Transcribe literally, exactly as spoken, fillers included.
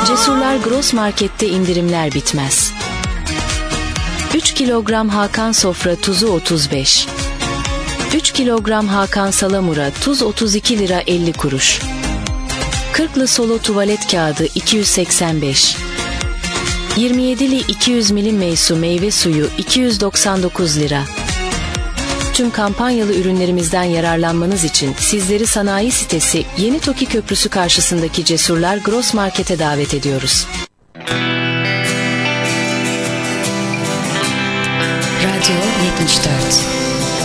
Cesurlar Gross Market'te indirimler bitmez. üç kilogram Hakan Sofra tuzu otuz beş. üç kilogram Hakan Salamura tuz otuz iki lira elli kuruş. kırklı Solo tuvalet kağıdı iki yüz seksen beş. yirmi yedili iki yüz milim Meysu meyve suyu iki yüz doksan dokuz lira. Tüm kampanyalı ürünlerimizden yararlanmanız için sizleri sanayi sitesi Yeni Toki Köprüsü karşısındaki Cesurlar Gross Market'e davet ediyoruz. Radyo yetmiş dört.